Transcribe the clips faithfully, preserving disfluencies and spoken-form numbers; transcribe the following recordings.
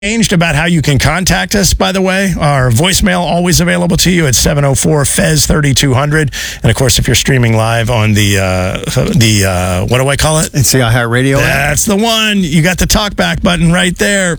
Changed about how you can contact us, by the way. Our voicemail always available to you at seven oh four F E Z thirty-two hundred. And, of course, if you're streaming live on the, uh, the uh, what do I call it? It's the iHeartRadio app. That's the one. You got the talkback button right there.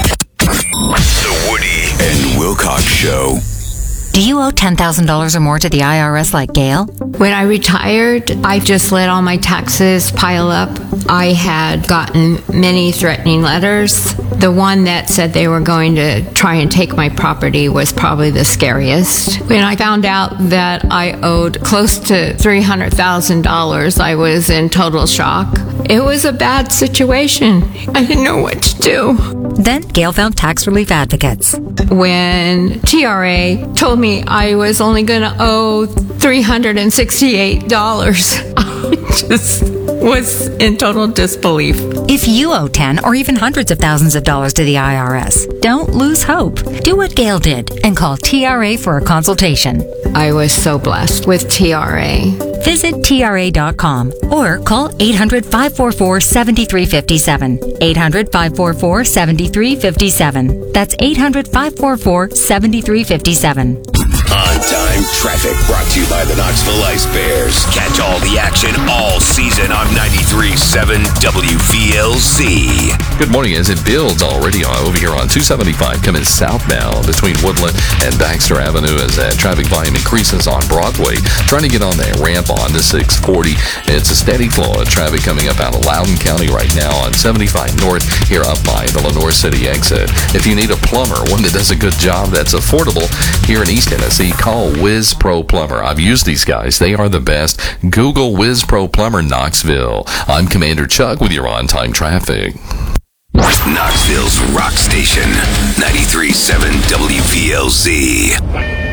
The Woody and Wilcox Show. Do you owe ten thousand dollars or more to the I R S like Gail? When I retired, I just let all my taxes pile up. I had gotten many threatening letters. The one that said they were going to try and take my property was probably the scariest. When I found out that I owed close to three hundred thousand dollars, I was in total shock. It was a bad situation. I didn't know what to do. Then Gail found tax relief advocates. When T R A told me I was only going to owe three hundred sixty-eight dollars, I just was in total disbelief. If you owe ten or even hundreds of thousands of dollars to the I R S, don't lose hope. Do what Gail did and call T R A for a consultation. I was so blessed with T R A. Visit T R A dot com or call eight hundred, five four four, seven three five seven. eight hundred, five four four, seven three five seven. That's eight hundred, five four four, seven three five seven. On-time traffic brought to you by the Knoxville Ice Bears. Catch all the action all season on ninety-three point seven W V L Z. Good morning. As it builds already over here on two seventy-five coming southbound between Woodland and Baxter Avenue as that traffic volume increases on Broadway. Trying to get on that ramp on to six forty. It's a steady flow of traffic coming up out of Loudoun County right now on seventy-five North here up by the Lenore City exit. If you need a plumber, one that does a good job that's affordable here in East Tennessee, call Whiz Pro Plumber. I've used these guys. They are the best. Google Whiz Pro Plumber Knoxville. I'm Commander Chuck with your on-time traffic. Knoxville's rock station, ninety-three point seven W V L Z.